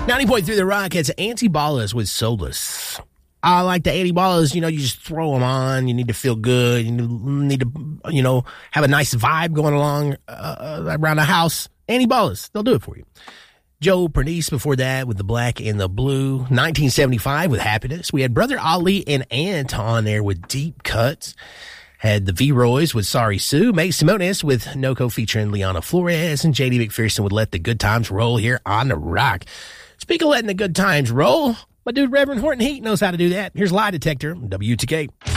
90.3 The Rock, it's Antibalas with Solus. I like the Antibalas, you just throw them on. You need to feel good. You need to, have a nice vibe going along around the house. Antibalas, they'll do it for you. Joe Pernice before that with the Black and the Blue. 1975 with Happiness. We had Brother Ali and Ant on there with Deep Cuts. Had the V-Roys with Sorry Sue. Meg Simonis with Noco featuring Liana Flores. And J.D. McPherson would Let the Good Times Roll here on The Rock. Speaking of letting the good times roll, my dude Reverend Horton Heat knows how to do that. Here's Lie Detector, WTK.